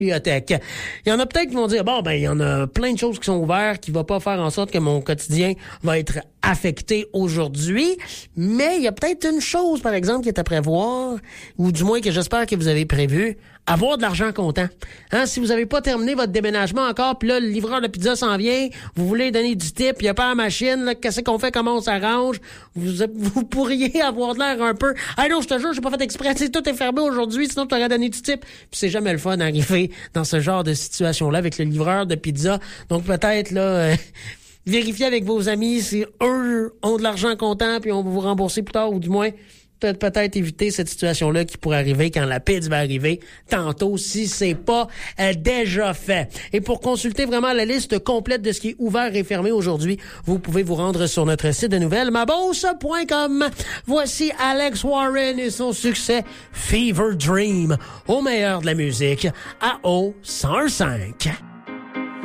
bibliothèque. Il y en a peut-être qui vont dire, bon, ben, il y en a plein de choses qui sont ouvertes qui vont pas faire en sorte que mon quotidien va être affecté aujourd'hui, mais il y a peut-être une chose, par exemple, qui est à prévoir, ou du moins que j'espère que vous avez prévu, avoir de l'argent comptant. Hein, si vous n'avez pas terminé votre déménagement encore, puis là, le livreur de pizza s'en vient, vous voulez donner du tip, il n'y a pas la machine, là, qu'est-ce qu'on fait, comment on s'arrange, vous pourriez avoir de l'air un peu, ah non, je te jure, j'ai pas fait exprès, tout est fermé aujourd'hui, sinon tu aurais donné du tip. Puis c'est jamais le fun d'arriver dans ce genre de situation-là avec le livreur de pizza. Donc peut-être, là, vérifiez avec vos amis si eux ont de l'argent comptant puis on va vous rembourser plus tard, ou du moins peut-être éviter cette situation-là qui pourrait arriver quand la pizza va arriver tantôt si c'est pas déjà fait. Et pour consulter vraiment la liste complète de ce qui est ouvert et fermé aujourd'hui, vous pouvez vous rendre sur notre site de nouvelles mabosse.com. Voici Alex Warren et son succès Fever Dream au meilleur de la musique à O 105.